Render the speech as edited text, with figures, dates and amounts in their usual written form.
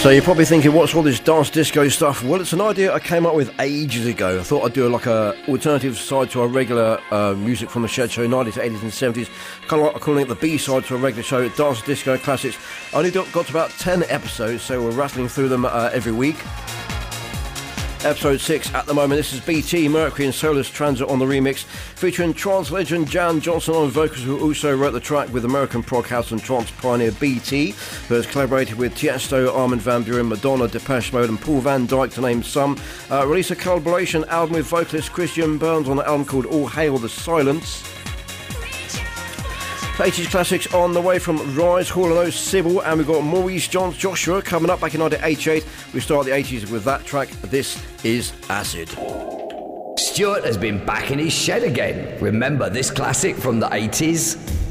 So you're probably thinking, what's all this dance disco stuff? Well, it's an idea I came up with ages ago. I thought I'd do like a alternative side to our regular music from the Shed Show, 90s, 80s and 70s. Kind of like calling it the B-side to a regular show, Dance Disco Classics. I only got to about 10 episodes, so we're rattling through them every week. Episode 6 at the moment. This is BT, Mercury and Solar's Transit on the remix, featuring trance legend Jan Johnson on vocals, who also wrote the track with American prog house and trance pioneer BT, who has collaborated with Tiesto, Armin van Buuren, Madonna, Depeche Mode and Paul van Dyk, to name some. Released a collaboration album with vocalist Christian Burns on the album called All Hail the Silence. 80s classics on the way from Rise, Hall & Oates, Sybil, and we've got Maurice Joshua coming up back in 1988. We start the 80s with that track. This is Acid. Stuart has been back in his shed again. Remember this classic from the 80s?